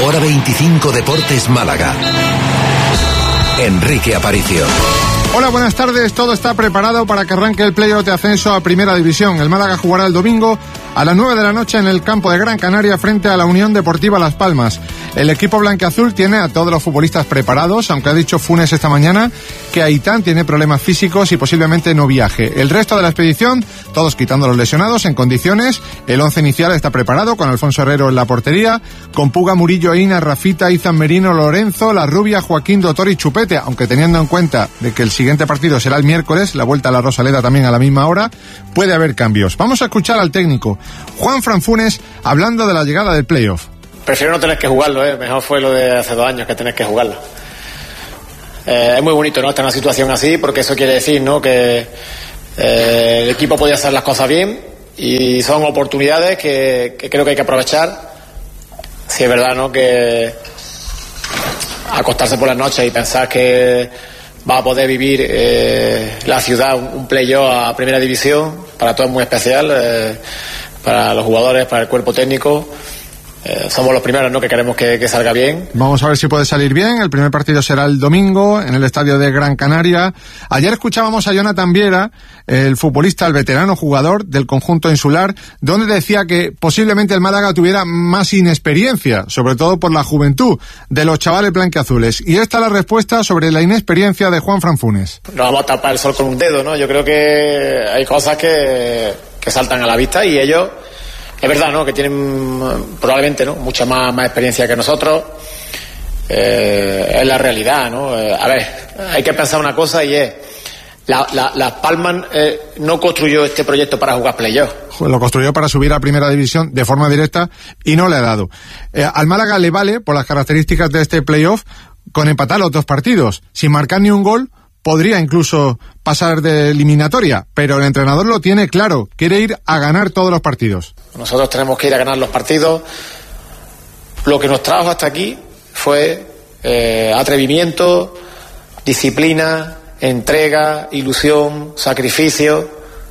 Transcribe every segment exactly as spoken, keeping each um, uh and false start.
Hora veinticinco Deportes Málaga. Enrique Aparicio. Hola, buenas tardes. Todo está preparado para que arranque el playoff de ascenso a Primera División. El Málaga jugará el domingo a las nueve de la noche en el campo de Gran Canaria frente a la Unión Deportiva Las Palmas. El equipo blanquiazul tiene a todos los futbolistas preparados, aunque ha dicho Funes esta mañana que Aitán tiene problemas físicos y posiblemente no viaje. El resto de la expedición, todos quitando los lesionados, en condiciones. El once inicial está preparado con Alfonso Herrero en la portería, con Puga, Murillo, Ina, Rafita, Izan Merino, Lorenzo, La Rubia, Joaquín, Doctor y Chupete, aunque teniendo en cuenta de que el siguiente partido será el miércoles, la vuelta a la Rosaleda también a la misma hora, puede haber cambios. Vamos a escuchar al técnico Juanfran Funes hablando de la llegada del playoff. Prefiero no tener que jugarlo, ¿eh? Mejor fue lo de hace dos años que tener que jugarlo. Eh, es muy bonito, ¿no?, estar en una situación así, porque eso quiere decir, ¿no?, que eh, el equipo podía hacer las cosas bien y son oportunidades que, que creo que hay que aprovechar. Si es verdad, ¿no?, que acostarse por las noches y pensar que va a poder vivir eh, la ciudad un, un playoff a Primera División, para todo es muy especial, eh, para los jugadores, para el cuerpo técnico. Eh, somos los primeros, ¿no?, que queremos que, que salga bien. Vamos a ver si puede salir bien. El primer partido será el domingo en el estadio de Gran Canaria. Ayer escuchábamos a Jonathan Viera, el futbolista, el veterano jugador del conjunto insular, donde decía que posiblemente el Málaga tuviera más inexperiencia, sobre todo por la juventud de los chavales blanquiazules. Y esta es la respuesta sobre la inexperiencia de Juanfran Funes. No vamos a tapar el sol con un dedo, ¿no? Yo creo que hay cosas que, que saltan a la vista y ellos, es verdad, ¿no?, que tienen probablemente, ¿no?, mucha más, más experiencia que nosotros. Eh, es la realidad, ¿no? Eh, a ver, hay que pensar una cosa y es, la, la, Las Palmas eh, no construyó este proyecto para jugar playoff. Lo construyó para subir a Primera División de forma directa y no le ha dado. Eh, al Málaga le vale, por las características de este playoff, con empatar los dos partidos. Sin marcar ni un gol, podría incluso pasar de eliminatoria, pero el entrenador lo tiene claro, quiere ir a ganar todos los partidos. Nosotros tenemos que ir a ganar los partidos. Lo que nos trajo hasta aquí fue eh, atrevimiento, disciplina, entrega, ilusión, sacrificio.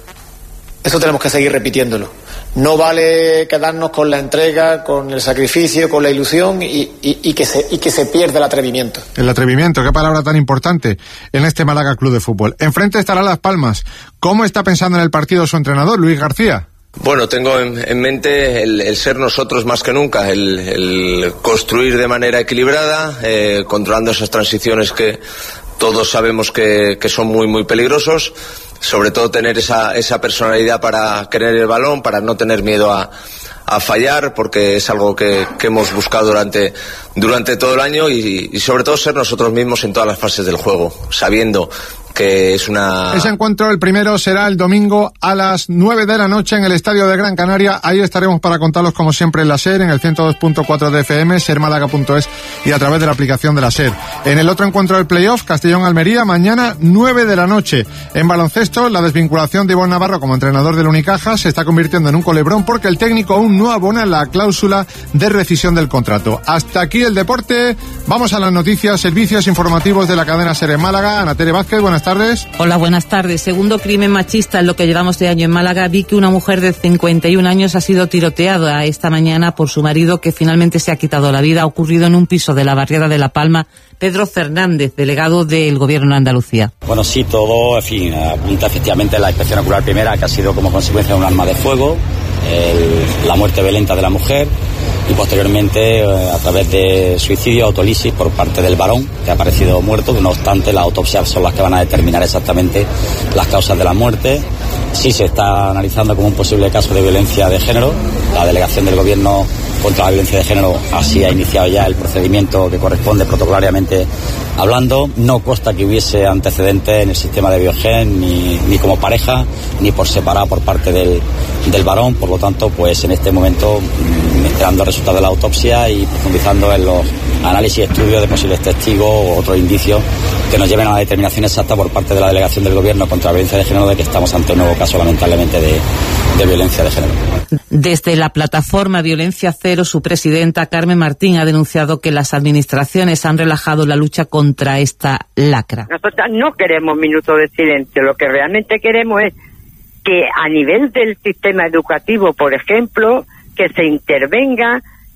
Eso tenemos que seguir repitiéndolo. No vale quedarnos con la entrega, con el sacrificio, con la ilusión y, y, y, que se, y que se pierda el atrevimiento. El atrevimiento, qué palabra tan importante en este Málaga Club de Fútbol. Enfrente estará Las Palmas. ¿Cómo está pensando en el partido su entrenador, Luis García? Bueno, tengo en, en mente el, el ser nosotros más que nunca, el, el construir de manera equilibrada, eh, controlando esas transiciones que todos sabemos que, que son muy, muy peligrosos. Sobre todo tener esa, esa personalidad para querer el balón, para no tener miedo a, a fallar, porque es algo que, que hemos buscado durante, durante todo el año y, y sobre todo ser nosotros mismos en todas las fases del juego, sabiendo que es una... Ese encuentro, el primero, será el domingo a las nueve de la noche en el estadio de Gran Canaria. Ahí estaremos para contarlos como siempre en la SER, en el ciento dos punto cuatro de F M, ser málaga punto es y a través de la aplicación de la SER. En el otro encuentro del playoff, Castellón-Almería, mañana nueve de la noche. En baloncesto, la desvinculación de Ivonne Navarro como entrenador del Unicaja se está convirtiendo en un culebrón porque el técnico aún no abona la cláusula de rescisión del contrato. Hasta aquí el deporte. Vamos a las noticias, servicios informativos de la cadena SER en Málaga. Ana Tere Vázquez, buenas tardes. Hola, buenas tardes. Segundo crimen machista en lo que llevamos de año en Málaga. Vi que una mujer de cincuenta y un años ha sido tiroteada esta mañana por su marido, que finalmente se ha quitado la vida. Ha ocurrido en un piso de la barriada de La Palma. Pedro Fernández, delegado del Gobierno de Andalucía. Bueno, sí, todo, en fin, apunta efectivamente a la inspección ocular primera, que ha sido como consecuencia de un arma de fuego, el, la muerte violenta de la mujer y posteriormente eh, a través de suicidio, autolisis por parte del varón, que ha aparecido muerto. No obstante, las autopsias son las que van a determinar exactamente las causas de la muerte. Sí se está analizando como un posible caso de violencia de género. La delegación del Gobierno contra la violencia de género así ha iniciado ya el procedimiento que corresponde protocolariamente hablando. No consta que hubiese antecedentes en el sistema de Biogen, ni, ni como pareja, ni por separado por parte del, del varón. Por lo tanto, pues en este momento, esperando el resultado de la autopsia y profundizando en los análisis y estudios de posibles testigos o otros indicios que nos lleven a la determinación exacta por parte de la delegación del Gobierno contra la violencia de género de que estamos ante un nuevo caso, lamentablemente, de, de violencia de género. Desde la plataforma Violencia Cero, su presidenta Carmen Martín ha denunciado que las administraciones han relajado la lucha contra esta lacra. Nosotros no queremos minutos de silencio, lo que realmente queremos es que a nivel del sistema educativo, por ejemplo, que se intervenga,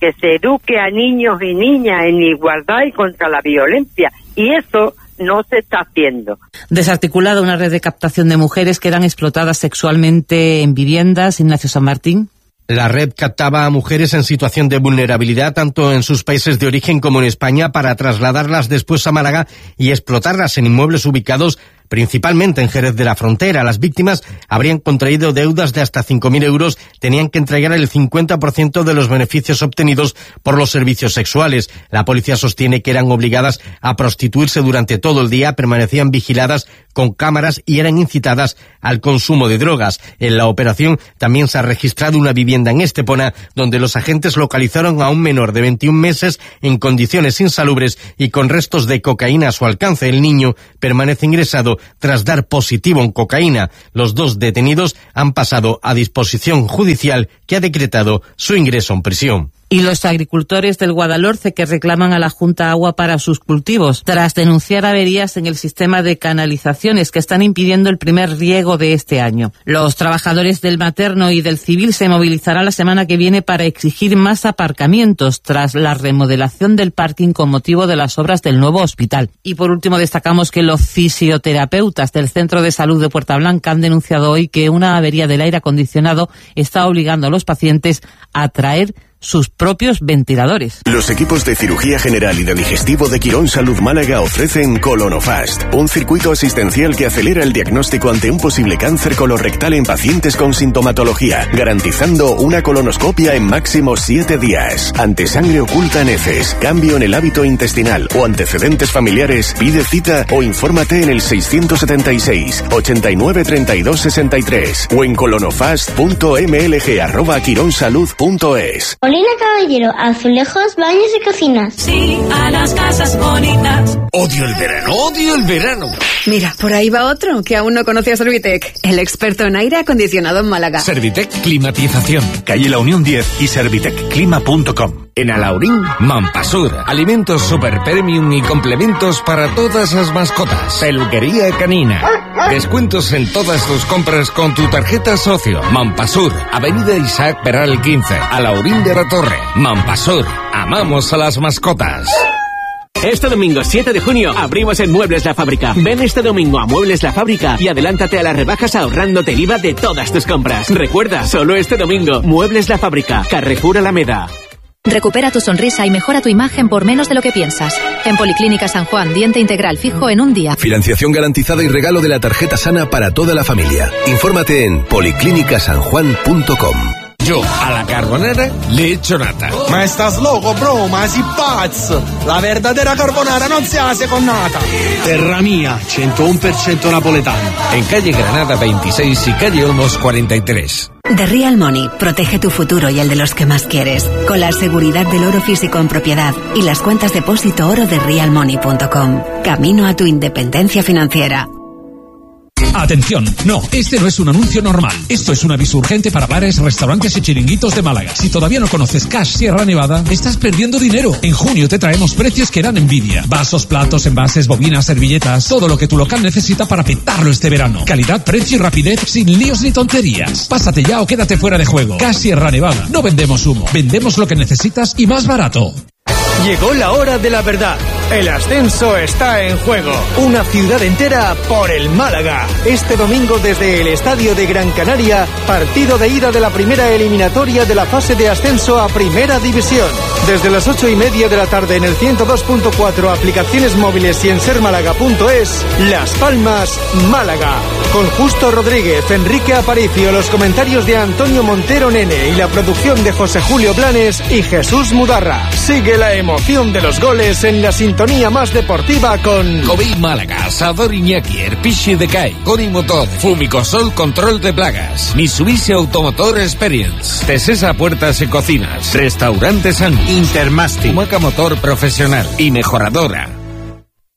que se eduque a niños y niñas en igualdad y contra la violencia, y eso no se está haciendo. Desarticulada una red de captación de mujeres que eran explotadas sexualmente en viviendas. Ignacio San Martín. La red captaba a mujeres en situación de vulnerabilidad tanto en sus países de origen como en España para trasladarlas después a Málaga y explotarlas en inmuebles ubicados principalmente en Jerez de la Frontera. Las víctimas habrían contraído deudas de hasta cinco mil euros, tenían que entregar el cincuenta por ciento de los beneficios obtenidos por los servicios sexuales. La policía sostiene que eran obligadas a prostituirse durante todo el día, permanecían vigiladas con cámaras y eran incitadas al consumo de drogas. En la operación también se ha registrado una vivienda en Estepona, donde los agentes localizaron a un menor de veintiún meses en condiciones insalubres y con restos de cocaína a su alcance. El niño permanece ingresado tras dar positivo en cocaína. Los dos detenidos han pasado a disposición judicial, que ha decretado su ingreso en prisión. Y los agricultores del Guadalhorce, que reclaman a la Junta agua para sus cultivos, tras denunciar averías en el sistema de canalizaciones que están impidiendo el primer riego de este año. Los trabajadores del Materno y del Civil se movilizarán la semana que viene para exigir más aparcamientos tras la remodelación del parking con motivo de las obras del nuevo hospital. Y por último destacamos que los fisioterapeutas del Centro de Salud de Puerta Blanca han denunciado hoy que una avería del aire acondicionado está obligando a los pacientes a traer sus propios ventiladores. Los equipos de cirugía general y de digestivo de Quirón Salud Málaga ofrecen Colonofast, un circuito asistencial que acelera el diagnóstico ante un posible cáncer colorectal en pacientes con sintomatología, garantizando una colonoscopia en máximo siete días. Ante sangre oculta en heces, cambio en el hábito intestinal o antecedentes familiares, pide cita o infórmate en el seiscientos setenta y seis, ochenta y nueve, treinta y dos, sesenta y tres o en colonofast punto m l g arroba quironsalud punto es. Molina Caballero, azulejos, baños y cocinas. Sí, a las casas bonitas. Odio el verano, odio el verano. Mira, por ahí va otro que aún no conoce a Servitec, el experto en aire acondicionado en Málaga. Servitec Climatización, calle La Unión diez y servitec clima punto com. En Alaurín, Mampasur, alimentos super premium y complementos para todas las mascotas. Peluquería canina. Descuentos en todas tus compras con tu tarjeta socio. Mampasur, Avenida Isaac Peral quince, Alaurín de la Torre. Mampasur, amamos a las mascotas. Este domingo siete de junio abrimos en Muebles La Fábrica. Ven este domingo a Muebles La Fábrica y adelántate a las rebajas ahorrándote el I V A de todas tus compras. Recuerda, solo este domingo, Muebles La Fábrica, Carrefour Alameda. Recupera tu sonrisa y mejora tu imagen por menos de lo que piensas. En Policlínica San Juan, diente integral fijo en un día. Financiación garantizada y regalo de la tarjeta sana para toda la familia. Infórmate en policlínica san juan punto com. Yo a la carbonara le echo nata. Ma estás loco, bro, ma si pazzo. La verdadera carbonara non se hace con nata. Terra mía, ciento uno por ciento napoletano. En calle Granada veintiséis y calle Olmos cuarenta y tres. The Real Money protege tu futuro y el de los que más quieres, con la seguridad del oro físico en propiedad y las cuentas depósito oro de real money punto com. Camino a tu independencia financiera. Atención, no, este no es un anuncio normal. Esto es un aviso urgente para bares, restaurantes y chiringuitos de Málaga. Si todavía no conoces Cash Sierra Nevada, estás perdiendo dinero. En junio te traemos precios que dan envidia. Vasos, platos, envases, bobinas, servilletas, todo lo que tu local necesita para petarlo este verano. Calidad, precio y rapidez sin líos ni tonterías. Pásate ya o quédate fuera de juego. Cash Sierra Nevada. No vendemos humo, vendemos lo que necesitas y más barato. Llegó la hora de la verdad. El ascenso está en juego. Una ciudad entera por el Málaga. Este domingo desde el Estadio de Gran Canaria, partido de ida de la primera eliminatoria de la fase de ascenso a Primera División. Desde las ocho y media de la tarde en el ciento dos punto cuatro, aplicaciones móviles y en ser málaga punto es, Las Palmas, Málaga. Con Justo Rodríguez, Enrique Aparicio, los comentarios de Antonio Montero Nene y la producción de José Julio Blanes y Jesús Mudarra. Sigue la emoción de los goles en la sintonía más deportiva con COVID Málaga, Asador Iñaki, Erpichi de Cai, Coni Motor, Fumicosol Control de Plagas, Mitsubishi Automotor Experience, Tesesa Puertas y Cocinas, Restaurante San, Intermasti, Humaca Motor Profesional y Mejoradora.